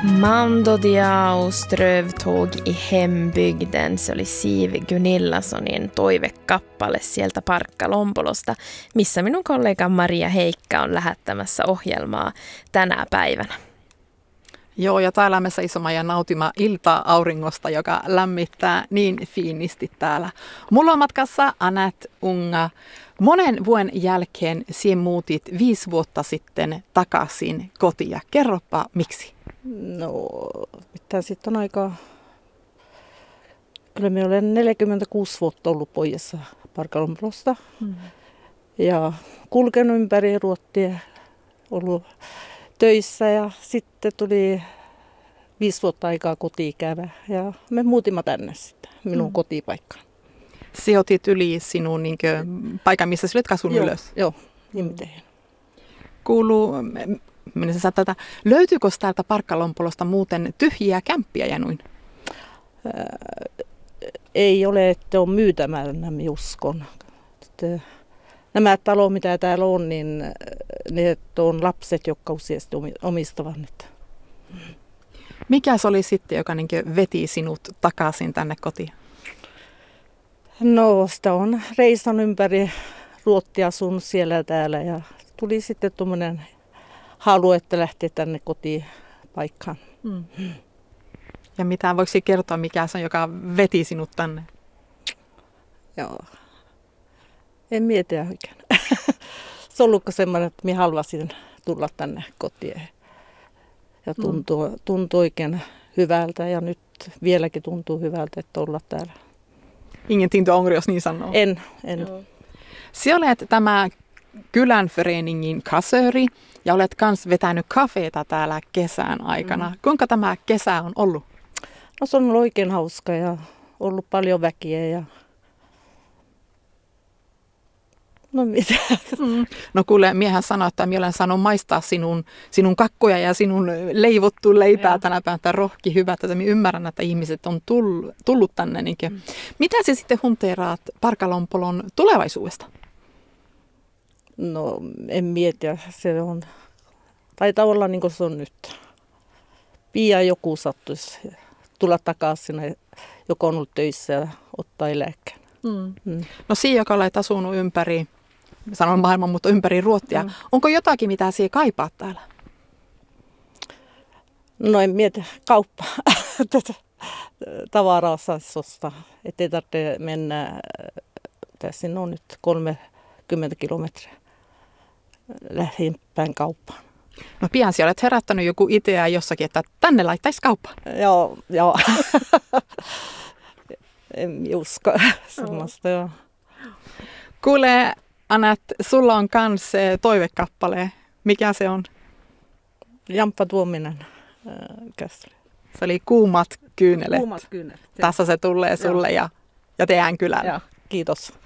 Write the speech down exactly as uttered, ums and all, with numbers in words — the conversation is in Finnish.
Mando Diao strövtåg i hembygden, se oli Siv Gunillasonin toivekappale sieltä Parkkalompolosta, missä minun kollega Maria Heikka on lähettämässä ohjelmaa tänä päivänä. Joo, ja täällä me seisomaan ja nautimaan ilta-auringosta, joka lämmittää niin fiinisti täällä. Mulla on matkassa Anette Unga. Monen vuoden jälkeen sinä muutit viisi vuotta sitten takaisin kotiin. Kerropa, miksi? No, mitä sitten on aikaa. Kyllä me olen neljäkymmentäkuusi vuotta ollut poissa Parkkalompolosta. Hmm. Ja kulkenut ympäri Ruottia, ollut töissä ja sitten tuli viisi vuotta aikaa kotiikävä ja me muutimme tänne sitten minun hmm. kotipaikkaan. Sijoitit yli sinun niin paikan, missä sinä olet kasvanut joo, ylös? Joo, nimittäin. Kuuluu, minä tätä, löytyykö täältä Parkkalompolosta muuten tyhjiä kämppiä ja noin? Ää, ei ole, että on myytämällä, minä uskon. Että nämä talot, mitä täällä on, niin ne on lapset, jotka useasti omistavat nyt. Mikä se oli sitten, joka niin veti sinut takaisin tänne kotiin? No, sitä on reisan ympäri Ruottia sun siellä ja täällä ja tuli sitten tuommoinen halu, että lähtee tänne kotipaikkaan. Mm. Ja mitä voiko kertoa, mikä se on, joka veti sinut tänne? Joo, en mieti oikein. Se on ollut semmoinen, että minä haluaisin tulla tänne kotiin. Ja tuntuu, mm. tuntuu oikein hyvältä ja nyt vieläkin tuntuu hyvältä, että olla täällä. Ingen tinto ångrar, jos niin sanoo. En, en. Joo. Sinä olet tämä kylänföreningin kassöri ja olet myös vetänyt kafeeta täällä kesän aikana. Mm. Kuinka tämä kesä on ollut? No se on ollut oikein hauska ja ollut paljon väkeä. Ja... No mitä? Mm. No kuule, miehän sanoi, että minä olen saanut maistaa sinun, sinun kakkuja ja sinun leivottu leipää ja. Tänä päivänä rohki hyvä, että minä ymmärrän, että ihmiset on tullut, tullut tänne. Niin mm. Mitä sinä sitten hunteeraat Parkkalompolon tulevaisuudesta? No en mieti, se on, taitaa olla niin kuin se on nyt. Pian joku sattuisi tulla takaisin, joka on ollut töissä ja ottaa eläkkeen. Mm. Mm. No siinä, joka olet asunut ympäri, sanon maailman, mutta ympäri Ruottia. Mm. Onko jotakin, mitä sinä kaipaat täällä? No en mieti, kauppa. Tätä tavaraa saisi ostaa. Ettei tarvitse mennä, tässä on nyt kolmekymmentä kilometriä lähimpään kauppaan. No pian sinä olet herättänyt joku idea jossakin, että tänne laittaisi kauppaan. Joo, joo. En usko semmoista, joo. Kuule, Anette, sulla on kans toivekappale. Mikä se on? Jamppa Tuominen äh, Se oli Kuumat kyynelet. Kuumat kyynelet. Tässä se tulee sulle ja, ja teidän kylälle. Ja, kiitos.